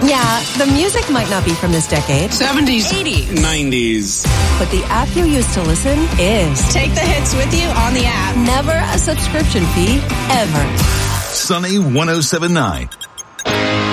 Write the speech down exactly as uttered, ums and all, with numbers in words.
Yeah, the music might not be from this decade. seventies, eighties, nineties. But the app you use to listen is. Take the hits with you on the app. Never a subscription fee, ever. Sunny one oh seven point nine.